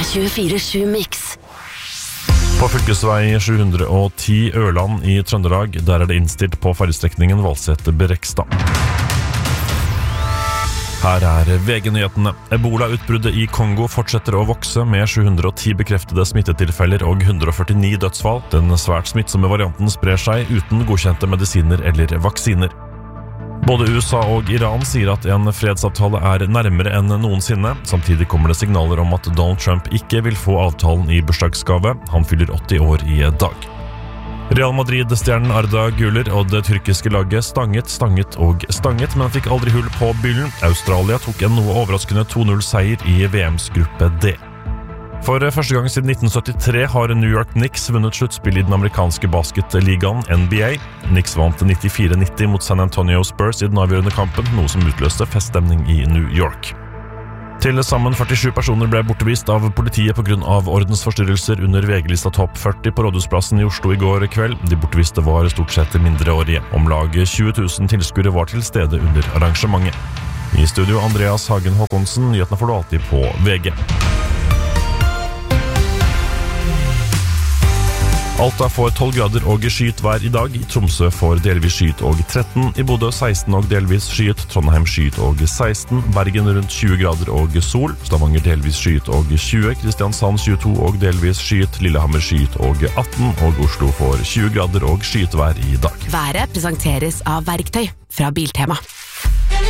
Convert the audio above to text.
24/7 Mix. På fylkesvei 710 Ørland i Trøndelag, der det innstilt på ferjestrekningen Valset-Brekstad. Her VG-nyhetene. Ebola-utbruddet i Kongo fortsetter å vokse med 710 bekreftede smittetilfeller og 149 dødsfall. Den svært smittsomme varianten sprer seg uten godkjente medisiner eller vaksiner. Både USA og Iran sier at en fredsavtale nærmere enn noensinne. Samtidig kommer det signaler om at Donald Trump ikke vil få avtalen i bursdagsgave. Han fyller 80 år i dag. Real Madrid-stjernen Arda Güler og det tyrkiske laget stanget, men fikk aldri hull på byllen. Australia tok en noe overraskende 2-0-seier i VMs gruppe D. For første gang siden 1973 har New York Knicks vunnet sluttspill i den amerikanske basketligaen NBA. Knicks vant 94-90 mot San Antonio Spurs i den avgjørende kampen, noe som utløste feststemning i New York. Til sammen 47 personer ble bortvist av politiet på grunn av ordensforstyrrelser under VG-lista Topp 40 på Rådhusplassen i Oslo i går kveld. De bortviste var stort sett mindreårige. Om lag 20 000 tilskuere var til stede under arrangementet. I studio Andreas Hagen Håkonsen, nyhetene får du alltid på VG. Alta får 12 grader og skyet vær i dag. Tromsø får delvis skyet og 13. I Bodø 16 og delvis skyet. Trondheim skyet og 16. Bergen rundt 20 grader og sol. Stavanger delvis skyet og 20. Kristiansand 22 og delvis skyet. Lillehammer skyet og 18. Og Oslo får 20 grader og skyet vær i dag. Været presenteres av Verktøy fra Biltema.